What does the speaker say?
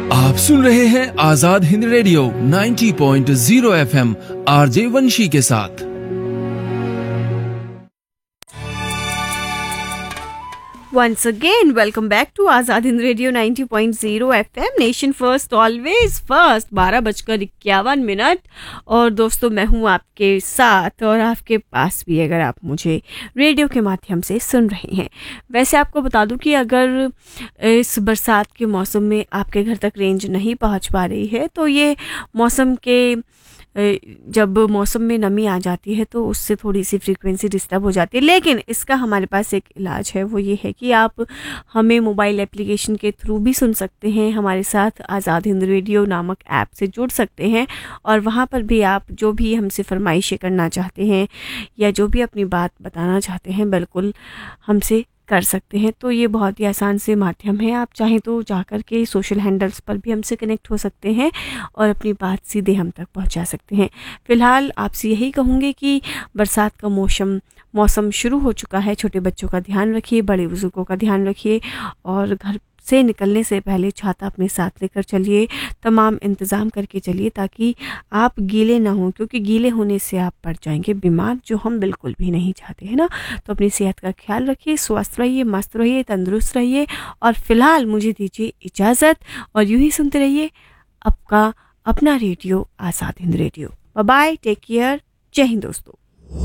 आप सुन रहे हैं Azad Hind radio 90.0 FM RJ वंशी के साथ। Once again, welcome back to Azad Hind Radio 90.0 FM, nation first always first. 12:51 और दोस्तों मैं हूँ आपके साथ और आपके पास भी, अगर आप मुझे रेडियो के माध्यम से सुन रहे हैं। वैसे आपको बता दूं कि अगर इस बरसात के मौसम में आपके घर तक रेंज नहीं पहुँच पा रही है तो ये मौसम के जब मौसम में नमी आ जाती है तो उससे थोड़ी सी फ्रीक्वेंसी डिस्टर्ब हो जाती है, लेकिन इसका हमारे पास एक इलाज है। वो ये है कि आप हमें मोबाइल एप्लीकेशन के थ्रू भी सुन सकते हैं, हमारे साथ आज़ाद हिंद रेडियो नामक ऐप से जुड़ सकते हैं और वहाँ पर भी आप जो भी हमसे फरमाइशें करना चाहते हैं या जो भी अपनी बात बताना चाहते हैं बिल्कुल हमसे कर सकते हैं। तो ये बहुत ही आसान से माध्यम है। आप चाहें तो जाकर के सोशल हैंडल्स पर भी हमसे कनेक्ट हो सकते हैं और अपनी बात सीधे हम तक पहुंचा सकते हैं। फ़िलहाल आपसे यही कहूँगी कि बरसात का मौसम शुरू हो चुका है। छोटे बच्चों का ध्यान रखिए, बड़े बुजुर्गों का ध्यान रखिए और घर से निकलने से पहले छाता अपने साथ लेकर चलिए। तमाम इंतज़ाम करके चलिए ताकि आप गीले ना हों, क्योंकि गीले होने से आप पड़ जाएंगे बीमार, जो हम बिल्कुल भी नहीं चाहते हैं ना। तो अपनी सेहत का ख्याल रखिए, स्वस्थ रहिए, मस्त रहिए, तंदुरुस्त रहिए और फिलहाल मुझे दीजिए इजाज़त और यूं ही सुनते रहिए आपका अपना radio Azad Hind radio. Bye bye, take care, जय हिंद दोस्तों।